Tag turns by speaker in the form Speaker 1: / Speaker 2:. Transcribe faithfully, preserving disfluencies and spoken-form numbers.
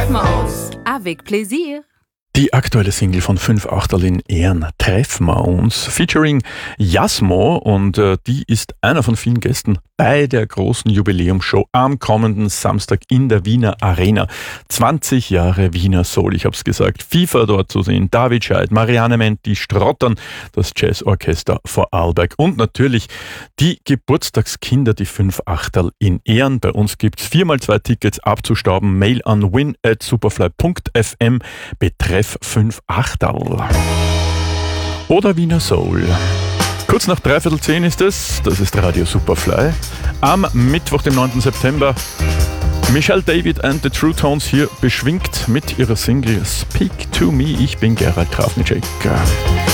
Speaker 1: treffen wir uns. Avec plaisir.
Speaker 2: Die aktuelle Single von fünf Achtel in Ehren, Treffen wir uns, featuring Jasmo, und äh, die ist einer von vielen Gästen bei der großen Jubiläumsshow am kommenden Samstag in der Wiener Arena. zwanzig Jahre Wiener Soul, ich hab's gesagt. FIFA dort zu sehen, David Scheidt, Marianne Ment, die Strottern, das Jazzorchester Vorarlberg und natürlich die Geburtstagskinder, die fünf Achtel in Ehren. Bei uns gibt's viermal zwei Tickets abzustauben. Mail an win at superfly punkt f m betreff fünf Achtel. Oder Wiener Soul. Kurz nach dreiviertel zehn ist es, das ist Radio Superfly. Am Mittwoch, dem neunten September, Michelle David and the True Tones hier beschwingt mit ihrer Single Speak to Me. Ich bin Gerald Krafnicek.